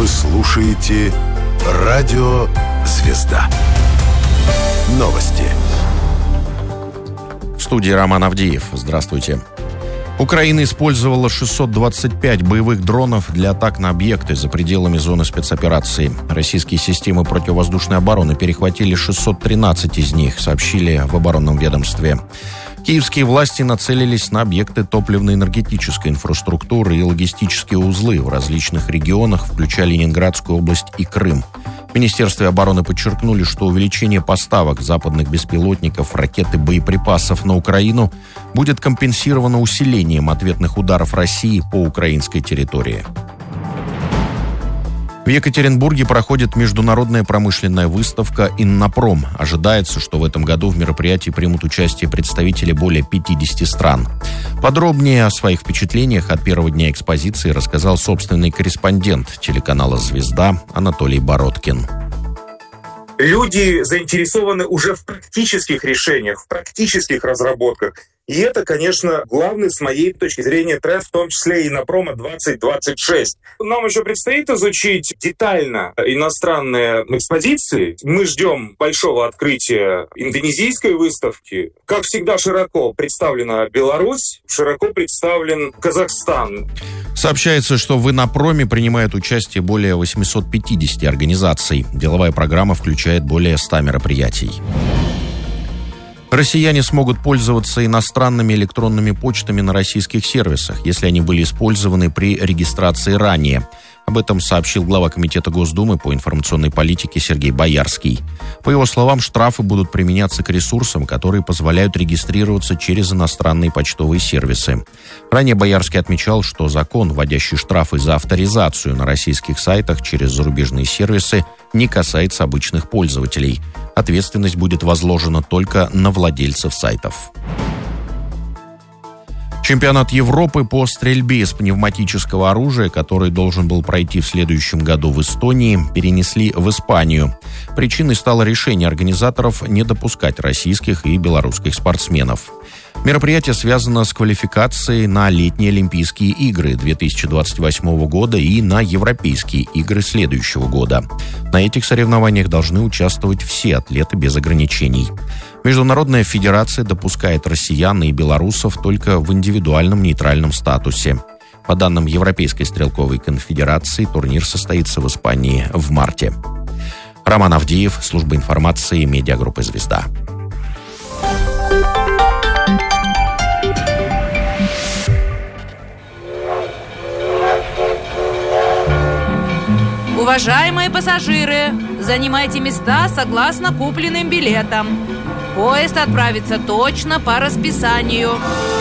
Вы слушаете «Радио Звезда». Новости. В студии Роман Авдеев. Здравствуйте. Украина использовала 625 боевых дронов для атак на объекты за пределами зоны спецоперации. Российские системы противовоздушной обороны перехватили 613 из них, сообщили в оборонном ведомстве. Киевские власти нацелились на объекты топливно-энергетической инфраструктуры и логистические узлы в различных регионах, включая Ленинградскую область и Крым. В Министерстве обороны подчеркнули, что увеличение поставок западных беспилотников, ракет и боеприпасов на Украину будет компенсировано усилением ответных ударов России по украинской территории. В Екатеринбурге проходит международная промышленная выставка «Иннопром». Ожидается, что в этом году в мероприятии примут участие представители более 50 стран. Подробнее о своих впечатлениях от первого дня экспозиции рассказал собственный корреспондент телеканала «Звезда» Анатолий Бородкин. Люди заинтересованы уже в практических решениях, в практических разработках. И это, конечно, главный, с моей точки зрения, тренд, в том числе и Иннопрома 2026. Нам еще предстоит изучить детально иностранные экспозиции. Мы ждем большого открытия индонезийской выставки. Как всегда, широко представлена Беларусь, широко представлен Казахстан. Сообщается, что в Иннопроме принимает участие более 850 организаций. Деловая программа включает более 100 мероприятий. Россияне смогут пользоваться иностранными электронными почтами на российских сервисах, если они были использованы при регистрации ранее. Об этом сообщил глава Комитета Госдумы по информационной политике Сергей Боярский. По его словам, штрафы будут применяться к ресурсам, которые позволяют регистрироваться через иностранные почтовые сервисы. Ранее Боярский отмечал, что закон, вводящий штрафы за авторизацию на российских сайтах через зарубежные сервисы, не касается обычных пользователей. Ответственность будет возложена только на владельцев сайтов. Чемпионат Европы по стрельбе из пневматического оружия, который должен был пройти в следующем году в Эстонии, перенесли в Испанию. Причиной стало решение организаторов не допускать российских и белорусских спортсменов. Мероприятие связано с квалификацией на летние Олимпийские игры 2028 года и на Европейские игры следующего года. На этих соревнованиях должны участвовать все атлеты без ограничений. Международная федерация допускает россиян и белорусов только в индивидуальном нейтральном статусе. По данным Европейской стрелковой конфедерации, турнир состоится в Испании в марте. Роман Авдеев, служба информации, медиагруппы «Звезда». Уважаемые пассажиры, занимайте места согласно купленным билетам. Поезд отправится точно по расписанию.